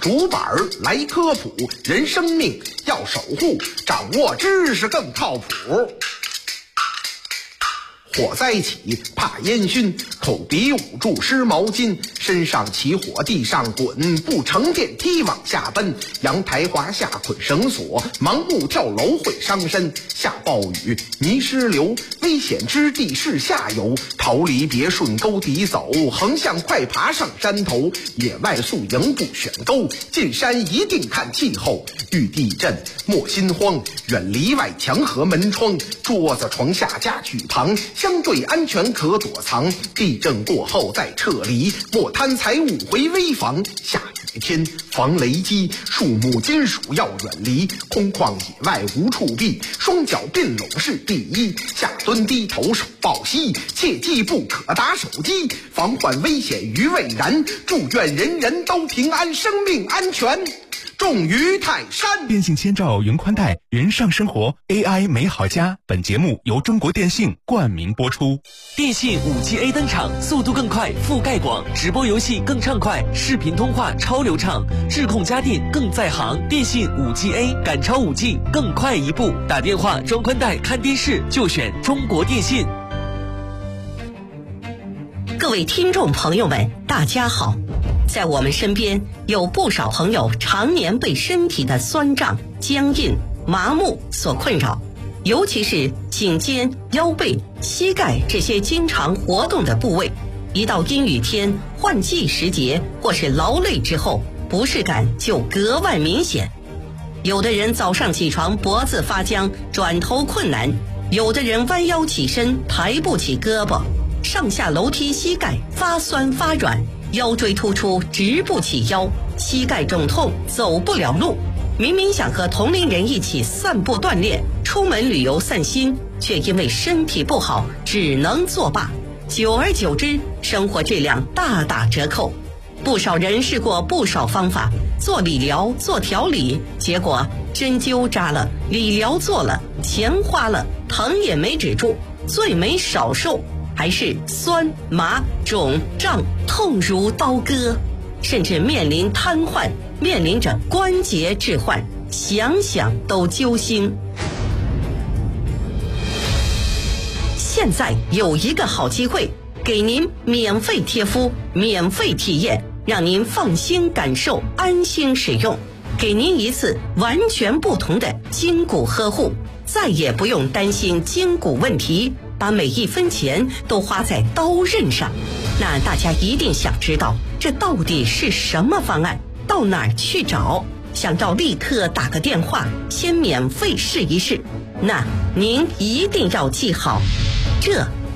竹板来科普，人生命要守护，掌握知识更靠谱。火灾起怕烟熏，口鼻捂住湿毛巾，身上起火地上滚，不乘电梯往下奔，阳台滑下捆绳索，盲目跳楼会伤身，下暴雨泥石流，危险之地是下游，逃离别顺沟底走，横向快爬上山头，野外宿营不选沟，进山一定看气候，遇地震莫心慌，远离外墙和门窗，桌子床下家具旁，相对安全可躲藏，地震过后再撤离，莫贪财物回危房。下雨天防雷击，树木金属要远离，空旷野外无处避，双脚并拢是第一，下蹲低头手抱膝，切记不可打手机，防患危险于未然，祝愿人人都平安，生命安全重于泰山。 电信千兆云宽带，人上生活 AI 美好家。本节目由中国电信冠名播出。 电信 5G-A 登场，速度更快，覆盖广，直播游戏更畅快，视频通话超流畅，智控家电更在行。电信 5G-A 赶超 5G， 更快一步。打电话、装宽带、看电视就选中国电信。 各位听众朋友们，大家好。在我们身边有不少朋友常年被身体的酸胀、僵硬、麻木所困扰，尤其是颈肩、腰背、膝盖这些经常活动的部位，一到阴雨天、换季时节或是劳累之后，不适感就格外明显。有的人早上起床脖子发僵，转头困难；有的人弯腰起身抬不起胳膊，上下楼梯膝盖发酸发软，腰椎突出直不起腰，膝盖肿痛走不了路。明明想和同龄人一起散步锻炼，出门旅游散心，却因为身体不好只能作罢。久而久之，生活质量大打折扣。不少人试过不少方法，做理疗、做调理，结果针灸扎了，理疗做了，钱花了，疼也没止住，最没少受，还是酸麻肿胀痛如刀割，甚至面临瘫痪，面临着关节置换，想想都揪心。现在有一个好机会，给您免费贴敷，免费体验，让您放心感受，安心使用，给您一次完全不同的筋骨呵护，再也不用担心筋骨问题，把每一分钱都花在刀刃上。那大家一定想知道，这到底是什么方案？到哪儿去找？想要立刻打个电话，先免费试一试。那您一定要记好，这